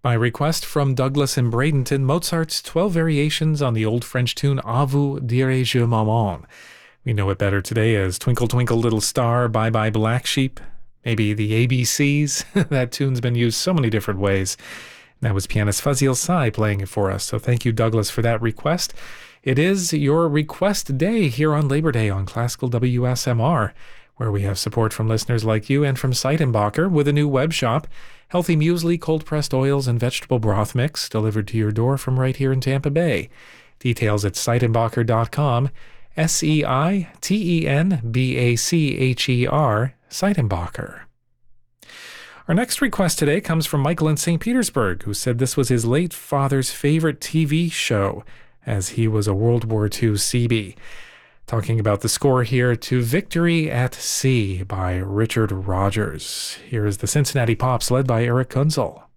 By request from Douglas in Bradenton, Mozart's 12 variations on the old French tune A vous dirai-je maman. We know it better today as Twinkle Twinkle Little Star, Bye Bye Black Sheep, maybe the ABCs. That tune's been used so many different ways. That was pianist Fuzzy Sai playing it for us, so thank you, Douglas, for that request. It is your request day here on Labor Day on Classical WSMR, where we have support from listeners like you and from Seitenbacher with a new web shop, healthy muesli, cold-pressed oils, and vegetable broth mix delivered to your door from right here in Tampa Bay. Details at Seitenbacher.com, Seitenbacher, Seitenbacher. Our next request today comes from Michael in St. Petersburg, who said this was his late father's favorite TV show, as he was a World War II Seabee. Talking about the score here to Victory at Sea by Richard Rodgers. Here is the Cincinnati Pops led by Eric Kunzel.